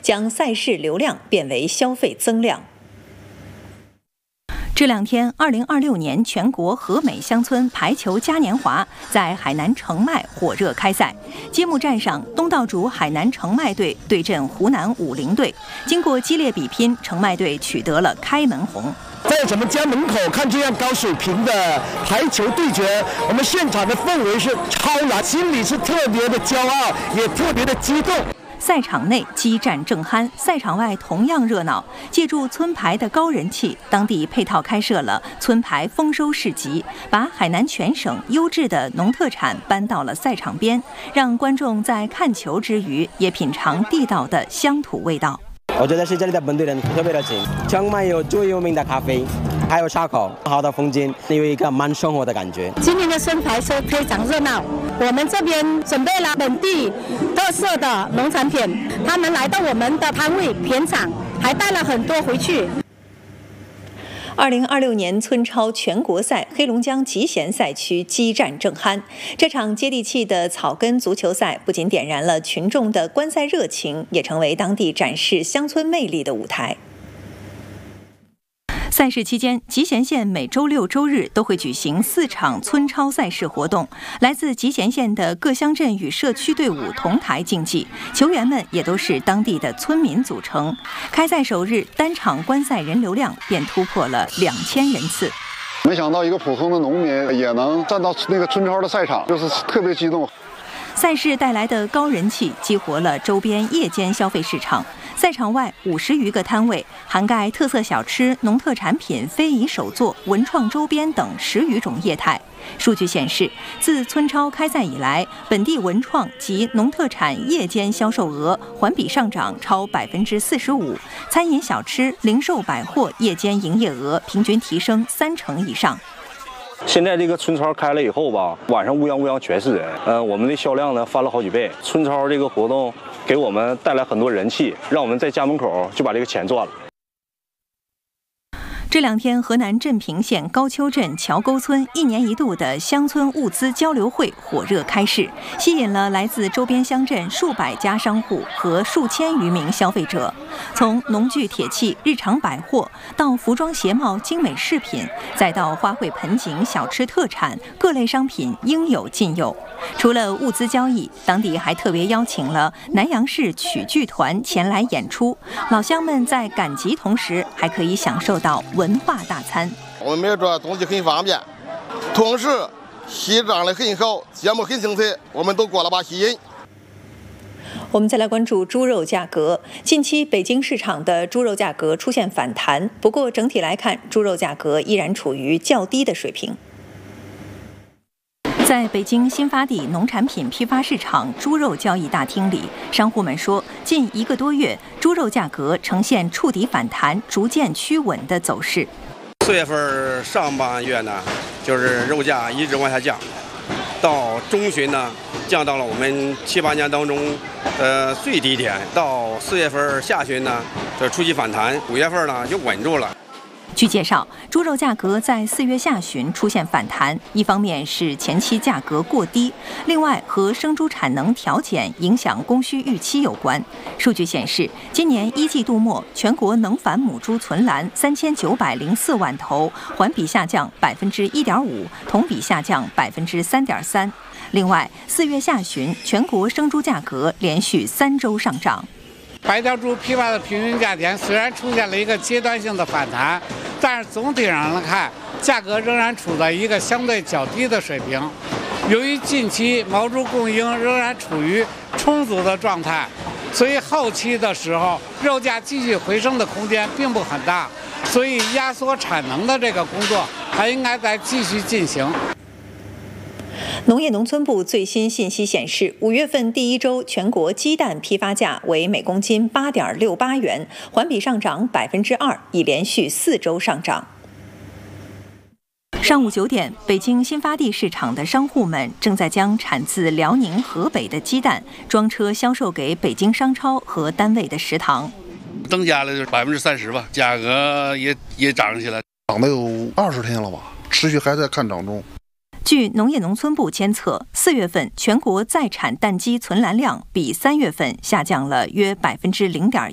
将赛事流量变为消费增量。这两天，2026年全国和美乡村排球嘉年华在海南澄迈火热开赛。揭幕战上，东道主海南澄迈队对阵湖南武陵队，经过激烈比拼，澄迈队取得了开门红。 在我们家门口看这样高水平的排球对决，我们现场的氛围是超燃，心里是特别的骄傲，也特别的激动。 赛场内激战正酣，赛场外同样热闹。借助村排的高人气，当地配套开设了村排丰收市集，把海南全省优质的农特产搬到了赛场边，让观众在看球之余也品尝地道的乡土味道。 我觉得是这里的本地人特别热情。澄迈有最有名的咖啡，还有烧烤，好的风景，有一个慢生活的感觉。 今年的村排是非常热闹，我们这边准备了本地特色的农产品，他们来到我们的摊位品尝，还带了很多回去。 2026年村超全国赛黑龙江集贤赛区激战正酣，这场接地气的草根足球赛不仅点燃了群众的观赛热情，也成为当地展示乡村魅力的舞台。赛事期间，集贤县每周六、周日都会举行4场村超赛事活动，来自集贤县的各乡镇与社区队伍同台竞技，球员们也都是当地的村民组成。开赛首日，单场观赛人流量便突破了2000人次。 没想到一个普通的农民也能站到那个村超的赛场，就是特别激动。 赛事带来的高人气激活了周边夜间消费市场。赛场外50余个摊位，涵盖特色小吃、农特产品、非遗手作、文创周边等10余种业态。数据显示，自村超开赛以来，本地文创及农特产夜间销售额环比上涨超45%，餐饮小吃、零售百货夜间营业额平均提升30%以上。 现在这个村超开了以后吧，晚上乌泱全是人，我们的销量呢翻了好几倍。村超这个活动给我们带来很多人气，让我们在家门口就把这个钱赚了。 这两天，河南镇平县高丘镇桥沟村1年1度的乡村物资交流会火热开市，吸引了来自周边乡镇数百家商户和数千余名消费者。从农具铁器、日常百货到服装鞋帽、精美饰品，再到花卉盆景、小吃特产，各类商品应有尽有。除了物资交易，当地还特别邀请了南阳市曲剧团前来演出，老乡们在赶集同时还可以享受到文化大餐。 我们买着东西很方便，同时西长得很好，节目很精彩，我们都过了把吸引。 我们再来关注猪肉价格。近期北京市场的猪肉价格出现反弹，不过整体来看，猪肉价格依然处于较低的水平。在北京新发地农产品批发市场猪肉交易大厅里，商户们说，近1个多月，猪肉价格呈现触底反弹、逐渐趋稳的走势。 4月份上半月呢，就是肉价一直往下降，到中旬呢，降到了我们7、8年当中，最低点。到4月份下旬呢，这初期反弹，5月份呢就稳住了。 据介绍，猪肉价格在4月下旬出现反弹，一方面是前期价格过低，另外和生猪产能调减影响供需预期有关。数据显示，今年1季度末，全国能繁母猪存栏3904万头，环比下降1.5%，同比下降3.3%。另外，4月下旬，全国生猪价格连续3周上涨。 白条猪批发的平均价钱虽然出现了一个阶段性的反弹，但是总体上来看，价格仍然处在一个相对较低的水平。由于近期毛猪供应仍然处于充足的状态，所以后期的时候肉价继续回升的空间并不很大，所以压缩产能的这个工作还应该再继续进行。 农业农村部最新信息显示，5月份第1周全国鸡蛋批发价为每公斤8.68元，环比上涨2%，已连续4周上涨。上午9点，北京新发地市场的商户们正在将产自辽宁、河北的鸡蛋装车销售给北京商超和单位的食堂。 增加了30%吧，价格也涨上去了， 涨了有20天了吧，持续还在看涨中。 据农业农村部监测，4月份全国在产蛋鸡存栏量比3月份下降了约0.1%。